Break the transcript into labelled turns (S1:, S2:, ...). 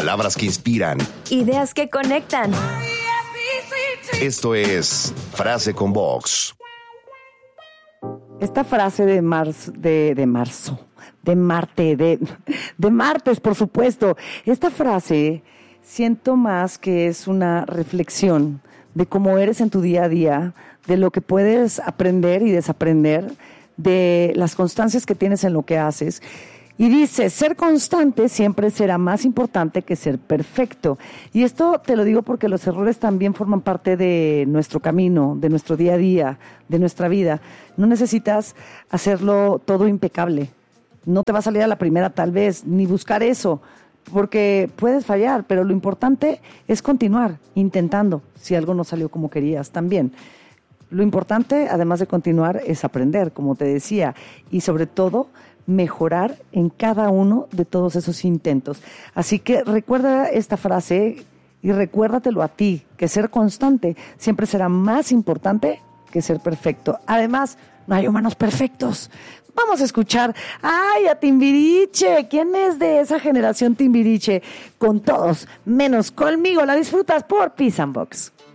S1: Palabras que inspiran.
S2: Ideas que conectan.
S1: Esto es Frase con Vox.
S3: Esta frase de martes, por supuesto. Esta frase siento más que es una reflexión de cómo eres en tu día a día, de lo que puedes aprender y desaprender, de las constancias que tienes en lo que haces. Y dice, ser constante siempre será más importante que ser perfecto. Y esto te lo digo porque los errores también forman parte de nuestro camino, de nuestro día a día, de nuestra vida. No necesitas hacerlo todo impecable. No te va a salir a la primera tal vez, ni buscar eso, porque puedes fallar, pero lo importante es continuar intentando, si algo no salió como querías también. Lo importante, además de continuar, es aprender, como te decía, y sobre todo mejorar en cada uno de todos esos intentos. Así que recuerda esta frase y recuérdatelo a ti, que ser constante siempre será más importante que ser perfecto. Además, no hay humanos perfectos. Vamos a escuchar, a Timbiriche. ¿Quién es de esa generación Timbiriche? Con todos, menos conmigo. La disfrutas por Peace and Box.